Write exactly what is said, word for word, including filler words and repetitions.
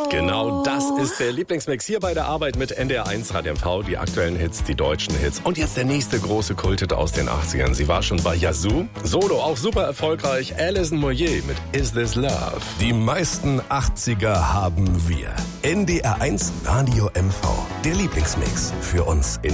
Genau das ist der Lieblingsmix hier bei der Arbeit mit N D R eins Radio M V. Die aktuellen Hits, die deutschen Hits. Und jetzt der nächste große Kulthit aus den achtzigern. Sie war schon bei Yazoo. Solo, auch super erfolgreich. Alison Moyet mit Is This Love. Die meisten achtziger haben wir. N D R eins Radio M V. Der Lieblingsmix für uns in